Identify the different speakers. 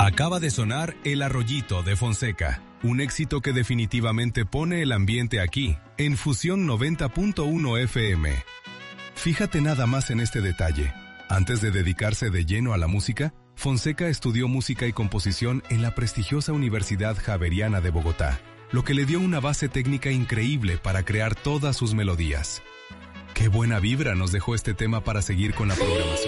Speaker 1: Acaba de sonar El Arroyito de Fonseca, un éxito que definitivamente pone el ambiente aquí, en Fusión 90.1 FM. Fíjate nada más en este detalle. Antes de dedicarse de lleno a la música, Fonseca estudió música y composición en la prestigiosa Universidad Javeriana de Bogotá, lo que le dio una base técnica increíble para crear todas sus melodías. Qué buena vibra nos dejó este tema para seguir con la programación.